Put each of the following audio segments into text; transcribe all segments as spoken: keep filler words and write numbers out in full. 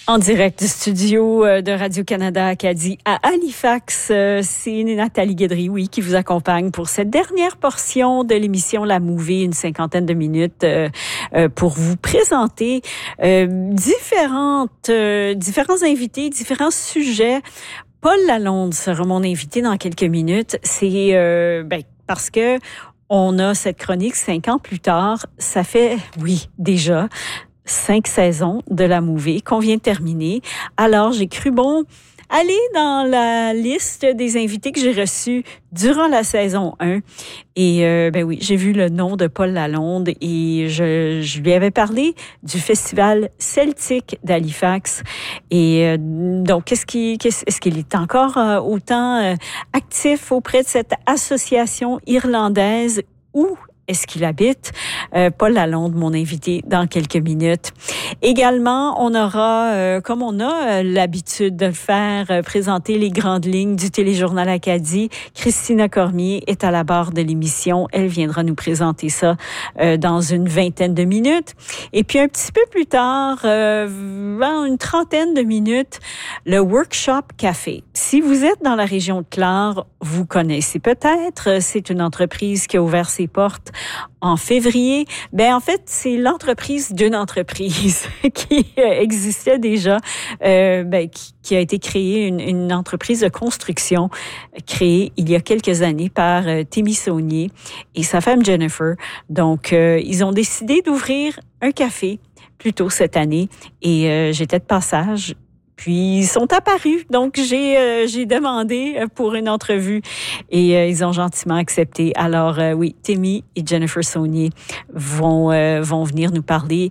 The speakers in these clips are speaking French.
En direct du studio de Radio-Canada Acadie à Halifax, c'est Nathalie Guédry, oui, qui vous accompagne pour cette dernière portion de l'émission La Mouvée, une cinquantaine de minutes euh, pour vous présenter euh, différentes, euh, différents invités, différents sujets. Paul Lalonde sera mon invité dans quelques minutes. C'est euh, ben, parce que on a cette chronique cinq ans plus tard. Ça fait, oui, déjà cinq saisons de La Mouvée qu'on vient de terminer. Alors, j'ai cru bon aller dans la liste des invités que j'ai reçus durant la saison un. Et euh, ben oui, j'ai vu le nom de Paul Lalonde et je, je lui avais parlé du festival celtique d'Halifax. Et euh, donc, qu'est-ce qui, qu'est-ce, est-ce qu'il est encore euh, autant euh, actif auprès de cette association irlandaise où est-ce qu'il habite? Euh, Paul Lalonde, mon invité, dans quelques minutes. Également, on aura, euh, comme on a euh, l'habitude de le faire, euh, présenter les grandes lignes du Téléjournal Acadie. Christina Cormier est à la barre de l'émission. Elle viendra nous présenter ça euh, dans une vingtaine de minutes. Et puis, un petit peu plus tard, euh, une trentaine de minutes, le Workshop Café. Si vous êtes dans la région de Clare, vous connaissez peut-être. C'est une entreprise qui a ouvert ses portes en février. Ben en fait, c'est l'entreprise d'une entreprise qui existait déjà, euh, ben, qui, qui a été créée, une, une entreprise de construction créée il y a quelques années par euh, Témi Saunier et sa femme Jennifer. Donc, euh, ils ont décidé d'ouvrir un café plus tôt cette année et euh, j'étais de passage. Puis, ils sont apparus. Donc, j'ai euh, j'ai demandé pour une entrevue et euh, ils ont gentiment accepté. Alors, euh, oui, Témi et Jennifer Saunier vont euh, vont venir nous parler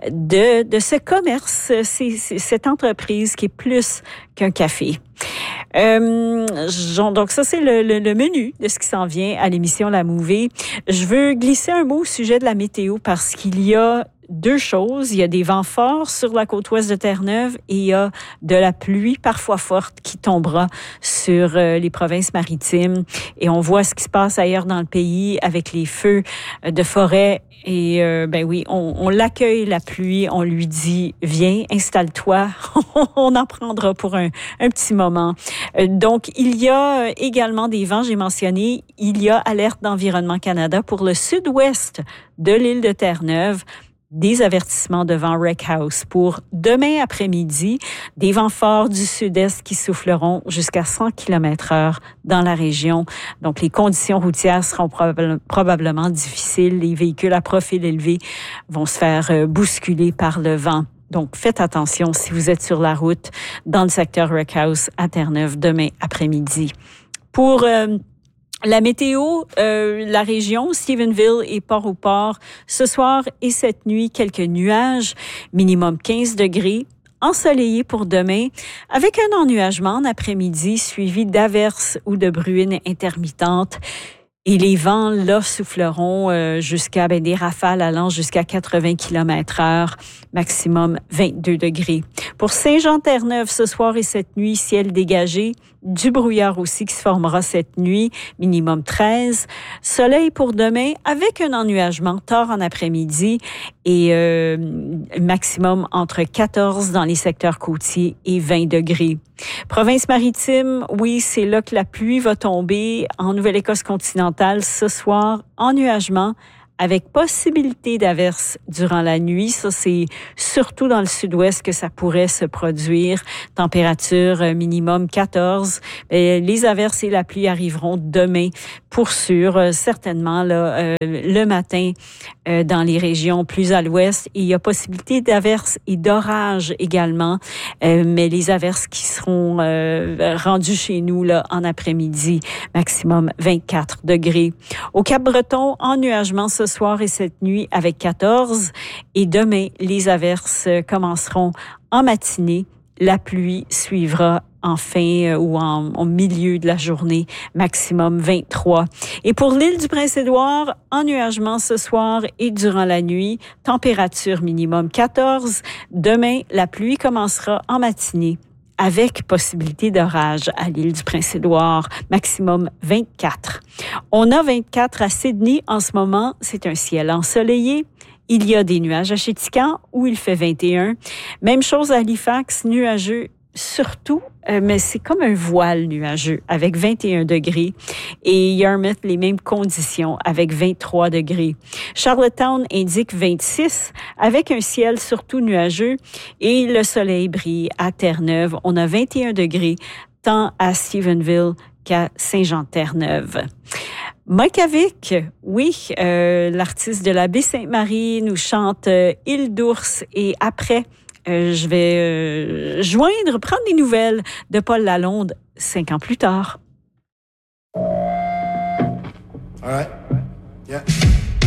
de de ce commerce, c'est, c'est cette entreprise qui est plus qu'un café. Euh, donc, ça, c'est le, le, le menu de ce qui s'en vient à l'émission La Mouvée. Je veux glisser un mot au sujet de la météo parce qu'il y a deux choses. Il y a des vents forts sur la côte ouest de Terre-Neuve et il y a de la pluie parfois forte qui tombera sur euh, les provinces maritimes. Et on voit ce qui se passe ailleurs dans le pays avec les feux de forêt. Et euh, ben oui, on, on l'accueille, la pluie. On lui dit, viens, installe-toi. On en prendra pour un, un petit moment. Euh, donc, il y a également des vents, j'ai mentionné. Il y a alerte d'Environnement Canada pour le sud-ouest de l'île de Terre-Neuve. Des avertissements de vent Wreck House pour demain après-midi. Des vents forts du sud-est qui souffleront jusqu'à cent kilomètres heure dans la région. Donc, les conditions routières seront proba- probablement difficiles. Les véhicules à profil élevé vont se faire bousculer par le vent. Donc, faites attention si vous êtes sur la route dans le secteur Wreck House à Terre-Neuve demain après-midi. Pour euh, la météo, euh, la région, Stephenville et Port-au-Port, ce soir et cette nuit, quelques nuages, minimum quinze degrés, ensoleillé pour demain, avec un ennuagement en après-midi suivi d'averses ou de bruines intermittentes. Et les vents, là, souffleront euh, jusqu'à ben, des rafales allant jusqu'à quatre-vingts kilomètres heure, maximum vingt-deux degrés. Pour Saint-Jean-Terre-Neuve, ce soir et cette nuit, ciel dégagé, du brouillard aussi qui se formera cette nuit, minimum treize. Soleil pour demain avec un ennuagement tard en après-midi et euh, maximum entre quatorze dans les secteurs côtiers et vingt degrés. Province maritime, oui, c'est là que la pluie va tomber en Nouvelle-Écosse continentale ce soir, ennuagement avec possibilité d'averses durant la nuit. Ça, c'est surtout dans le sud-ouest que ça pourrait se produire. Température minimum quatorze. Et les averses et la pluie arriveront demain pour sûr, certainement là, euh, le matin euh, dans les régions plus à l'ouest. Et il y a possibilité d'averses et d'orages également, euh, mais les averses qui seront euh, rendues chez nous là en après-midi, maximum vingt-quatre degrés. Au Cap-Breton, ennuagement ce soir et cette nuit avec quatorze. Et demain, les averses commenceront en matinée. La pluie suivra en fin euh, ou en, en milieu de la journée, maximum vingt-trois. Et pour l'île du Prince-Édouard, ennuagement ce soir et durant la nuit, température minimum quatorze. Demain, la pluie commencera en matinée avec possibilité d'orage à l'île du Prince-Édouard, maximum vingt-quatre. On a vingt-quatre à Sydney en ce moment, c'est un ciel ensoleillé Il y a des nuages à Chéticamp où il fait vingt et un. Même chose à Halifax, nuageux surtout, euh, mais c'est comme un voile nuageux avec vingt et un degrés. Et Yarmouth, les mêmes conditions avec vingt-trois degrés. Charlottetown indique vingt-six avec un ciel surtout nuageux et le soleil brille à Terre-Neuve. On a vingt et un degrés tant à Stephenville qu'à Saint-Jean-Terre-Neuve. Mike Avic, oui, euh, l'artiste de la Baie-Sainte-Marie nous chante euh, Île d'ours et après, euh, je vais euh, joindre, prendre des nouvelles de Paul Lalonde cinq ans plus tard. All right. Yeah.